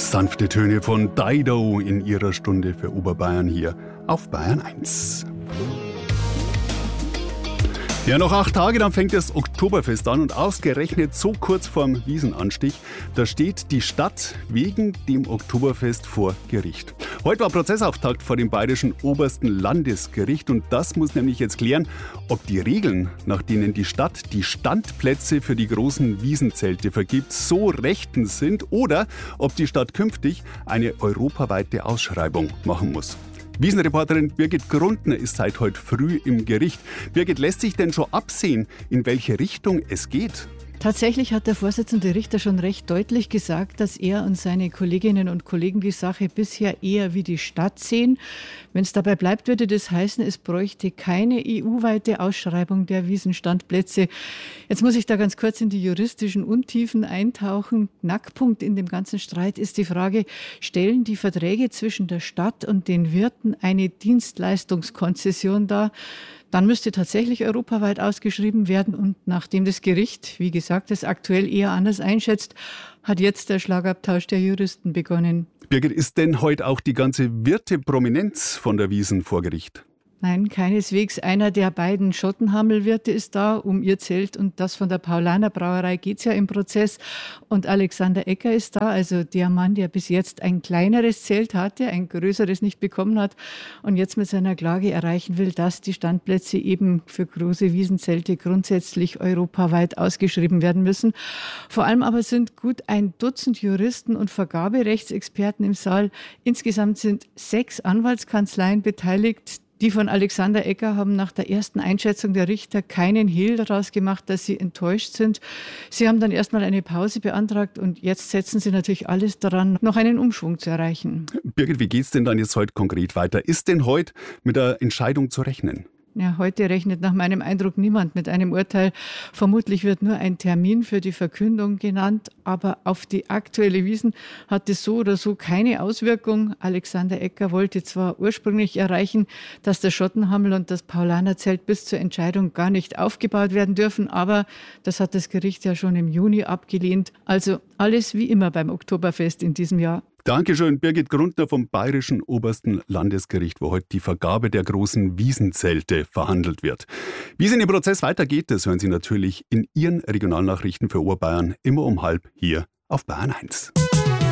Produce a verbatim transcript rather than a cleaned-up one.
Sanfte Töne von Dido in ihrer Stunde für Oberbayern hier auf Bayern eins. Ja, noch acht Tage, dann fängt das Oktoberfest an und ausgerechnet so kurz vorm Wiesenanstich, da steht die Stadt wegen dem Oktoberfest vor Gericht. Heute war Prozessauftakt vor dem bayerischen obersten Landesgericht und das muss nämlich jetzt klären, ob die Regeln, nach denen die Stadt die Standplätze für die großen Wiesenzelte vergibt, so rechtens sind oder ob die Stadt künftig eine europaweite Ausschreibung machen muss. Wiesenreporterin Birgit Grundner ist seit heute früh im Gericht. Birgit, lässt sich denn schon absehen, in welche Richtung es geht? Tatsächlich hat der Vorsitzende Richter schon recht deutlich gesagt, dass er und seine Kolleginnen und Kollegen die Sache bisher eher wie die Stadt sehen. Wenn es dabei bleibt, würde das heißen, es bräuchte keine E U-weite Ausschreibung der Wiesenstandplätze. Jetzt muss ich da ganz kurz in die juristischen Untiefen eintauchen. Knackpunkt in dem ganzen Streit ist die Frage, stellen die Verträge zwischen der Stadt und den Wirten eine Dienstleistungskonzession dar? Dann müsste tatsächlich europaweit ausgeschrieben werden. Und nachdem das Gericht, wie gesagt, das aktuell eher anders einschätzt, hat jetzt der Schlagabtausch der Juristen begonnen. Birgit, ist denn heute auch die ganze Wirteprominenz von der Wiesn vor Gericht? Nein, keineswegs. Einer der beiden Schottenhammelwirte ist da, um ihr Zelt und das von der Paulaner Brauerei geht's ja im Prozess. Und Alexander Ecker ist da, also der Mann, der bis jetzt ein kleineres Zelt hatte, ein größeres nicht bekommen hat und jetzt mit seiner Klage erreichen will, dass die Standplätze eben für große Wiesenzelte grundsätzlich europaweit ausgeschrieben werden müssen. Vor allem aber sind gut ein Dutzend Juristen und Vergaberechtsexperten im Saal. Insgesamt sind sechs Anwaltskanzleien beteiligt. Die von Alexander Ecker haben nach der ersten Einschätzung der Richter keinen Hehl daraus gemacht, dass sie enttäuscht sind. Sie haben dann erstmal eine Pause beantragt und jetzt setzen sie natürlich alles daran, noch einen Umschwung zu erreichen. Birgit, wie geht's denn dann jetzt heute konkret weiter? Ist denn heute mit der Entscheidung zu rechnen? Ja, heute rechnet nach meinem Eindruck niemand mit einem Urteil. Vermutlich wird nur ein Termin für die Verkündung genannt, aber auf die aktuelle Wiesn hat es so oder so keine Auswirkung. Alexander Ecker wollte zwar ursprünglich erreichen, dass der Schottenhammel und das Paulanerzelt bis zur Entscheidung gar nicht aufgebaut werden dürfen, aber das hat das Gericht ja schon im Juni abgelehnt. Also alles wie immer beim Oktoberfest in diesem Jahr. Dankeschön, Birgit Grundner vom Bayerischen Obersten Landesgericht, wo heute die Vergabe der großen Wiesenzelte verhandelt wird. Wie es in dem Prozess weitergeht, das hören Sie natürlich in Ihren Regionalnachrichten für Oberbayern immer um halb hier auf Bayern eins.